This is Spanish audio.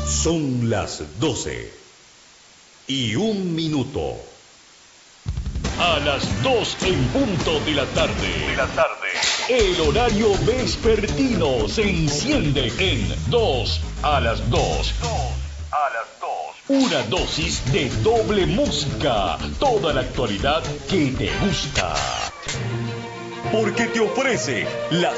Son las 12:01. A las 2 en punto de la tarde. El horario vespertino se enciende en 2 a las 2. Una dosis de doble música. Toda la actualidad que te gusta. Porque te ofrece las